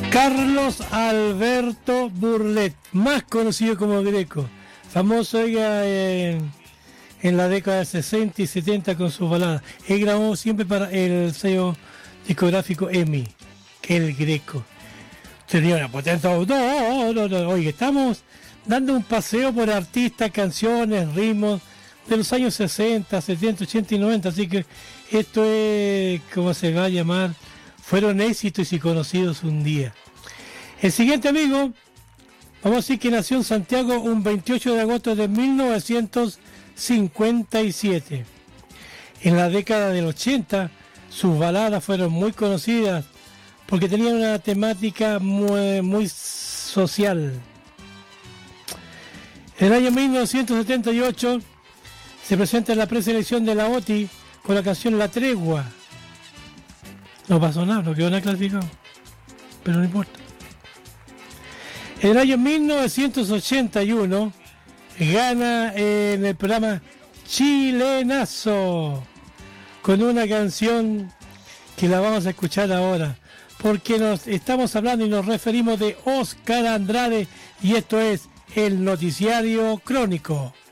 Carlos Alberto Burlet, más conocido como Greco, famoso en la década de 60 y 70 con sus baladas. Él grabó siempre para el sello discográfico EMI, El Greco. Tenía una potente... Oye, estamos dando un paseo por artistas, canciones, ritmos de los años 60, 70, 80 y 90, así que esto es, como se va a llamar, fueron éxitos y conocidos un día. El siguiente amigo, vamos a decir que nació en Santiago un 28 de agosto de 1957. En la década del 80, sus baladas fueron muy conocidas porque tenían una temática muy social. En el año 1978 se presenta en la preselección de la OTI con la canción La Tregua. No pasó nada, no quedó nada clasificado, pero no importa. En el año 1981 gana en el programa Chilenazo con una canción que la vamos a escuchar ahora, porque nos estamos hablando y nos referimos de Óscar Andrade y esto es El Noticiario Crónico.